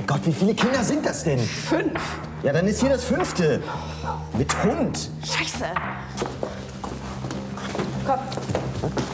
Mein Gott, wie viele Kinder sind das denn? 5. Ja, dann ist hier das 5. Mit Hund. Scheiße.